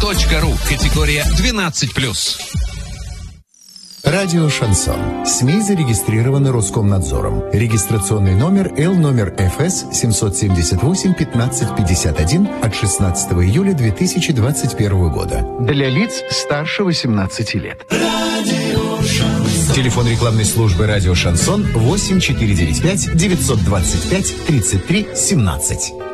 .ру. Категория 12+. Радио «Шансон». СМИ зарегистрированы Роскомнадзором. Регистрационный номер Л ФС 778-1551 от 16 июля 2021 года. Для лиц старше 18 лет. Телефон рекламной службы «Радио Шансон» 8495 925 33 17.